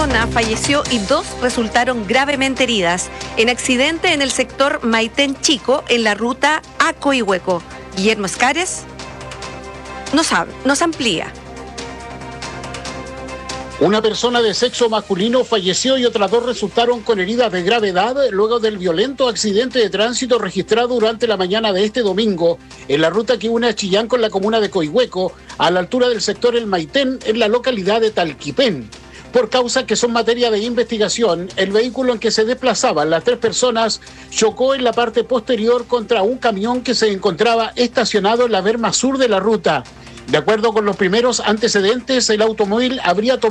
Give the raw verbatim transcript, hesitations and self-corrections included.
persona falleció y dos resultaron gravemente heridas en accidente en el sector Maitén Chico, en la ruta a Coihueco. Guillermo Escares nos, nos amplía. Una persona de sexo masculino falleció y otras dos resultaron con heridas de gravedad luego del violento accidente de tránsito registrado durante la mañana de este domingo en la ruta que une a Chillán con la comuna de Coihueco, a la altura del sector El Maitén, en la localidad de Talquipén. Por causas que son materia de investigación, el vehículo en que se desplazaban las tres personas chocó en la parte posterior contra un camión que se encontraba estacionado en la berma sur de la ruta. De acuerdo con los primeros antecedentes, el automóvil habría tomado